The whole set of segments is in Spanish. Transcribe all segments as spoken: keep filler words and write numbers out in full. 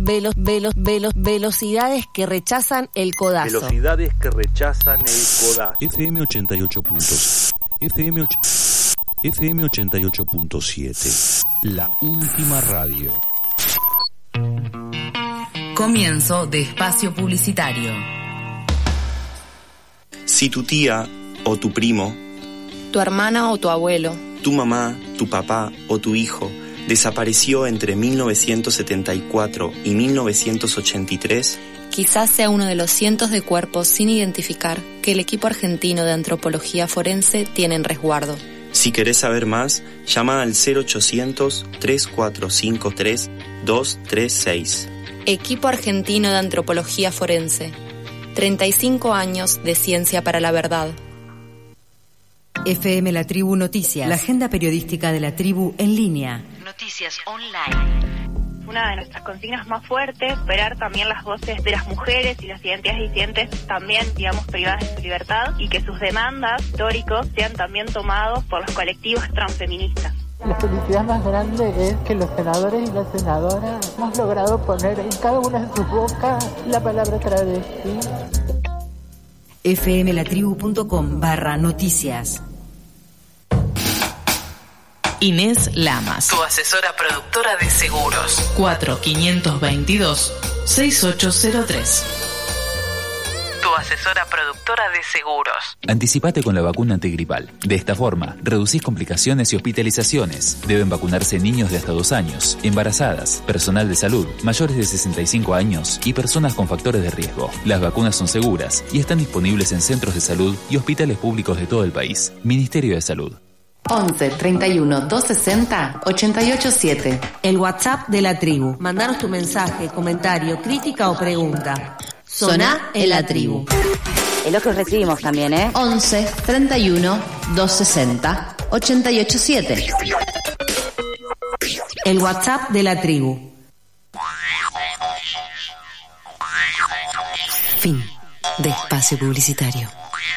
velo, velo, velo, velocidades que rechazan el codazo. Velocidades que rechazan el codazo. F M ochenta y ocho puntos. F M F M ochenta y ocho punto siete. La última radio. Comienzo de espacio publicitario. Si tu tía o tu primo, tu hermana o tu abuelo, tu mamá, tu papá o tu hijo desapareció entre mil novecientos setenta y cuatro y mil novecientos ochenta y tres, quizás sea uno de los cientos de cuerpos sin identificar que el equipo argentino de antropología forense tiene en resguardo. Si querés saber más, llama al cero ochocientos, tres cuatro cinco tres, dos tres seis. Equipo argentino de antropología forense. treinta y cinco años de ciencia para la verdad. F M La Tribu Noticias, la agenda periodística de la tribu en línea. Noticias online. Una de nuestras consignas más fuertes, superar también las voces de las mujeres y las identidades disidentes también, digamos, privadas de su libertad, y que sus demandas históricos sean también tomados por los colectivos transfeministas. La felicidad más grande es que los senadores y las senadoras hemos logrado poner en cada una de sus bocas la palabra travesti. fmlatribu.com barra noticias. Inés Lamas, tu asesora productora de seguros. cuatro cinco dos, seis ocho cero tres. Tu asesora productora de seguros. Anticipate con la vacuna antigripal. De esta forma, reducís complicaciones y hospitalizaciones. Deben vacunarse niños de hasta dos años, embarazadas, personal de salud, mayores de sesenta y cinco años y personas con factores de riesgo. Las vacunas son seguras y están disponibles en centros de salud y hospitales públicos de todo el país. Ministerio de Salud. once, treinta y uno, doscientos sesenta, ochenta y ocho siete. El WhatsApp de la tribu. Mandanos tu mensaje, comentario, crítica o pregunta. Soná en la tribu. Elogios recibimos también, ¿eh? once, treinta y uno, doscientos sesenta, ochenta y ocho siete. El WhatsApp de la tribu. Fin de espacio publicitario.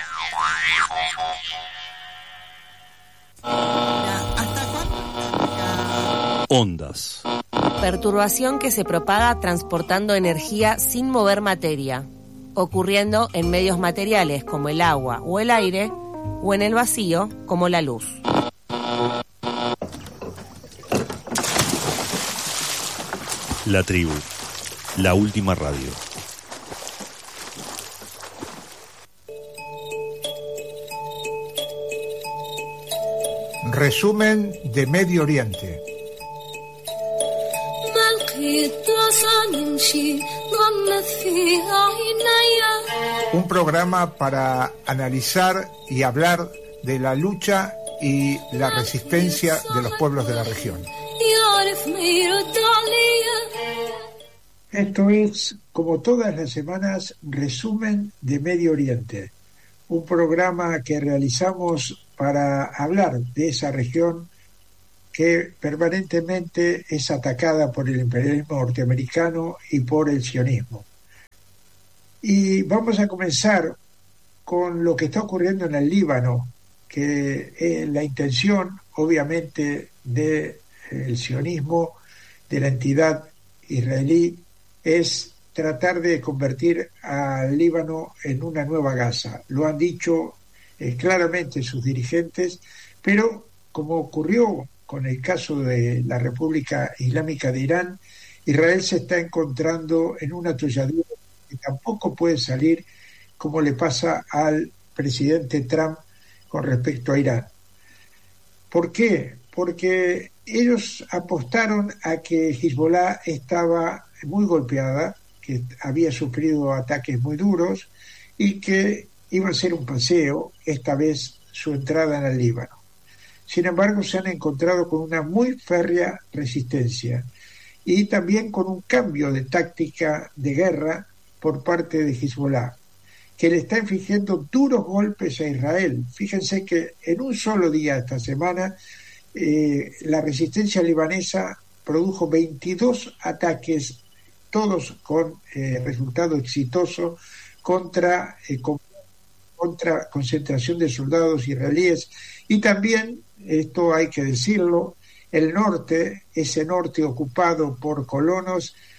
Ondas. Perturbación que se propaga transportando energía sin mover materia, ocurriendo en medios materiales como el agua o el aire, o en el vacío como la luz. La tribu. La última radio. Resumen de Medio Oriente. Un programa para analizar y hablar de la lucha y la resistencia de los pueblos de la región. Esto es, como todas las semanas, Resumen de Medio Oriente, un programa que realizamos para hablar de esa región que permanentemente es atacada por el imperialismo norteamericano y por el sionismo. Y vamos a comenzar con lo que está ocurriendo en el Líbano, que es la intención, obviamente, del sionismo, de la entidad israelí, es tratar de convertir al Líbano en una nueva Gaza. Lo han dicho eh, claramente sus dirigentes, pero como ocurrió con el caso de la República Islámica de Irán, Israel se está encontrando en un atolladero que tampoco puede salir, como le pasa al presidente Trump con respecto a Irán. ¿Por qué? Porque ellos apostaron a que Hezbollah estaba muy golpeada, que había sufrido ataques muy duros y que iba a ser un paseo, esta vez su entrada en el Líbano. Sin embargo, se han encontrado con una muy férrea resistencia y también con un cambio de táctica de guerra por parte de Hezbollah, que le está infligiendo duros golpes a Israel. Fíjense que en un solo día esta semana eh, la resistencia libanesa produjo veintidós ataques, todos con eh, resultado exitoso, contra, eh, con, contra concentración de soldados israelíes. Y también, esto hay que decirlo, el norte, ese norte ocupado por colonos,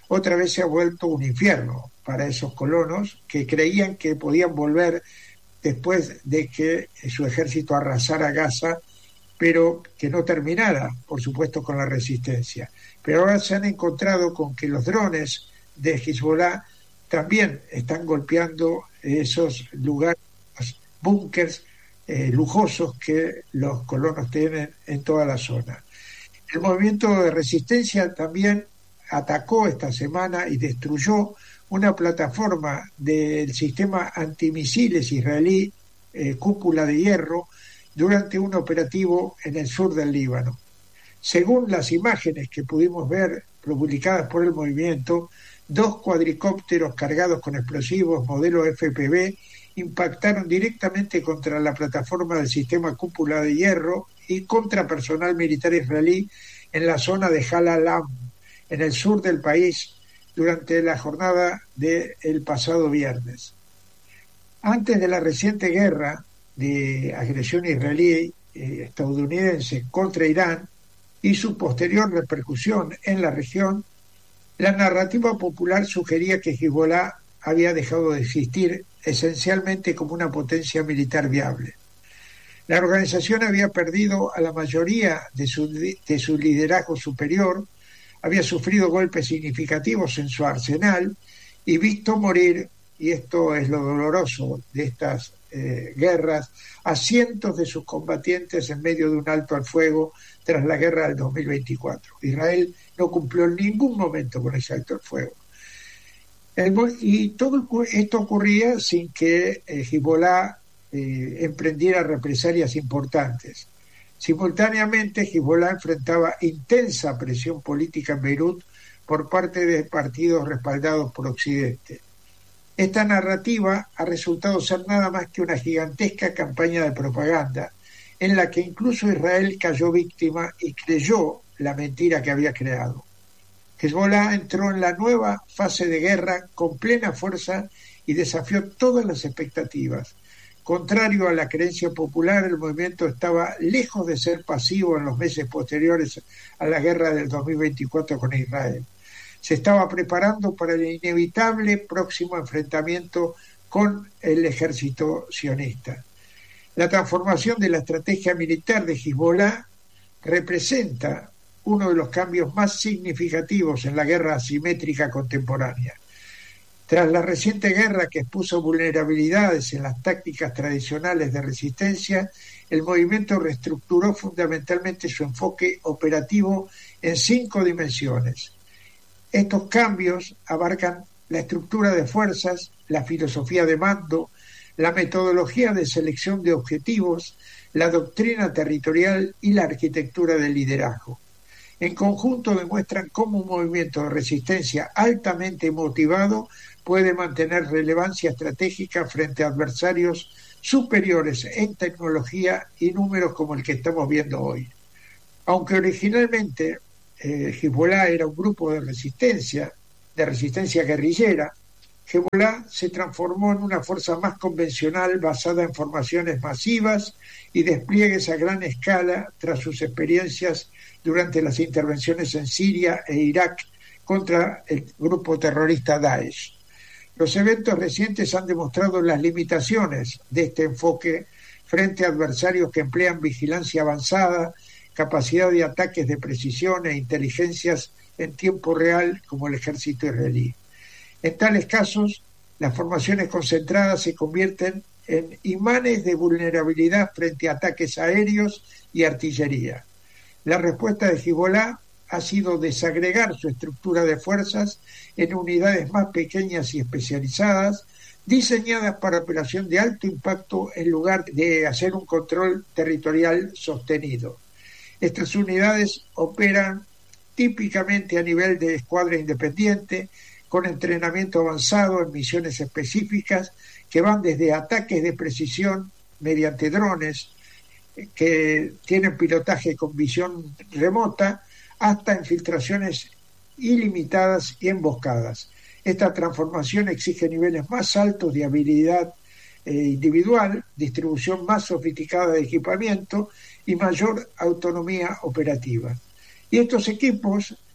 otra vez se ha vuelto un infierno para esos colonos que creían que podían volver después de que su ejército arrasara Gaza, pero que no terminara, por supuesto, con la resistencia. Pero ahora se han encontrado con que los drones de Hezbollah también están golpeando esos lugares, búnkers eh, lujosos que los colonos tienen en toda la zona. El movimiento de resistencia también atacó esta semana y destruyó una plataforma del sistema antimisiles israelí, eh, Cúpula de Hierro, durante un operativo en el sur del Líbano. Según las imágenes que pudimos ver publicadas por el movimiento, dos cuadricópteros cargados con explosivos modelo F P V impactaron directamente contra la plataforma del sistema Cúpula de Hierro y contra personal militar israelí en la zona de Jalalam, en el sur del país, durante la jornada del pasado viernes. Antes de la reciente guerra de agresión israelí eh, estadounidense contra Irán y su posterior repercusión en la región, la narrativa popular sugería que Hezbollah había dejado de existir esencialmente como una potencia militar viable. La organización había perdido a la mayoría de su, de su liderazgo superior, había sufrido golpes significativos en su arsenal y visto morir, y esto es lo doloroso de estas eh, guerras, a cientos de sus combatientes en medio de un alto al fuego tras la guerra del dos mil veinticuatro. Israel no cumplió en ningún momento con ese alto al fuego. El, y todo esto ocurría sin que eh, Hezbollah eh, emprendiera represalias importantes. Simultáneamente, Hezbollah enfrentaba intensa presión política en Beirut por parte de partidos respaldados por Occidente. Esta narrativa ha resultado ser nada más que una gigantesca campaña de propaganda en la que incluso Israel cayó víctima y creyó la mentira que había creado. Hezbollah entró en la nueva fase de guerra con plena fuerza y desafió todas las expectativas. Contrario a la creencia popular, el movimiento estaba lejos de ser pasivo en los meses posteriores a la guerra del dos mil veinticuatro con Israel. Se estaba preparando para el inevitable próximo enfrentamiento con el ejército sionista. La transformación de la estrategia militar de Hezbollah representa uno de los cambios más significativos en la guerra asimétrica contemporánea. Tras la reciente guerra que expuso vulnerabilidades en las tácticas tradicionales de resistencia, el movimiento reestructuró fundamentalmente su enfoque operativo en cinco dimensiones. Estos cambios abarcan la estructura de fuerzas, la filosofía de mando, la metodología de selección de objetivos, la doctrina territorial y la arquitectura del liderazgo. En conjunto demuestran cómo un movimiento de resistencia altamente motivado puede mantener relevancia estratégica frente a adversarios superiores en tecnología y números como el que estamos viendo hoy. Aunque originalmente eh, Hezbollah era un grupo de resistencia, de resistencia guerrillera, Hezbollah se transformó en una fuerza más convencional basada en formaciones masivas y despliegues a gran escala tras sus experiencias durante las intervenciones en Siria e Irak contra el grupo terrorista Daesh. Los eventos recientes han demostrado las limitaciones de este enfoque frente a adversarios que emplean vigilancia avanzada, capacidad de ataques de precisión e inteligencias en tiempo real como el ejército israelí. En tales casos, las formaciones concentradas se convierten en imanes de vulnerabilidad frente a ataques aéreos y artillería. La respuesta de Hezbollah ha sido desagregar su estructura de fuerzas en unidades más pequeñas y especializadas, diseñadas para operación de alto impacto en lugar de hacer un control territorial sostenido. Estas unidades operan típicamente a nivel de escuadra independiente, con entrenamiento avanzado en misiones específicas que van desde ataques de precisión mediante drones que tienen pilotaje con visión remota hasta infiltraciones ilimitadas y emboscadas. Esta transformación exige niveles más altos de habilidad eh, individual, distribución más sofisticada de equipamiento y mayor autonomía operativa. Y estos equipos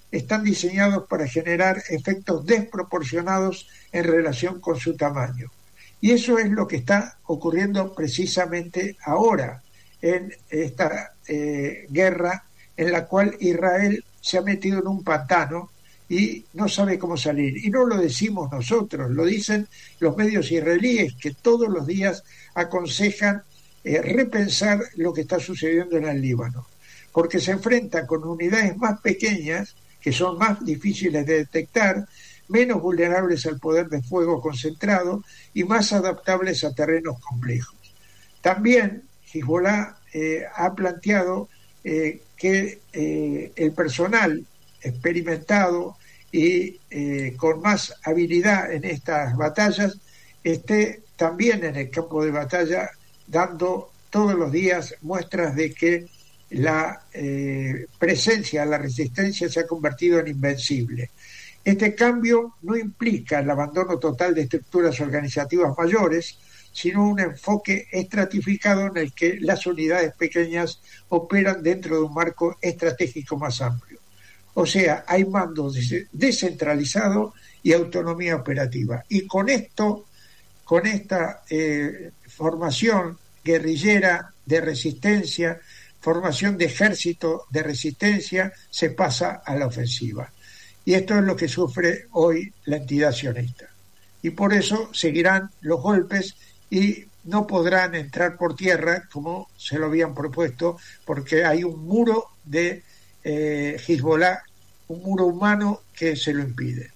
están diseñados para generar efectos desproporcionados en relación con su tamaño. Y eso es lo que está ocurriendo precisamente ahora en esta eh, guerra en la cual Israel se ha metido en un pantano y no sabe cómo salir. Y no lo decimos nosotros, lo dicen los medios israelíes que todos los días aconsejan eh, repensar lo que está sucediendo en el Líbano, porque se enfrenta con unidades más pequeñas, que son más difíciles de detectar, menos vulnerables al poder de fuego concentrado y más adaptables a terrenos complejos. También Hezbollah eh, ha planteado eh, que eh, el personal experimentado y eh, con más habilidad en estas batallas esté también en el campo de batalla, dando todos los días muestras de que la eh, presencia, la resistencia se ha convertido en invencible. Este cambio no implica el abandono total de estructuras organizativas mayores, sino un enfoque estratificado en el que las unidades pequeñas operan dentro de un marco estratégico más amplio. O sea, hay mando descentralizado y autonomía operativa. Y con esto, con esta eh, formación guerrillera de resistencia, formación de ejército de resistencia, se pasa a la ofensiva. Y esto es lo que sufre hoy la entidad sionista. Y por eso seguirán los golpes y no podrán entrar por tierra como se lo habían propuesto, porque hay un muro de eh, Hezbollah, un muro humano que se lo impide.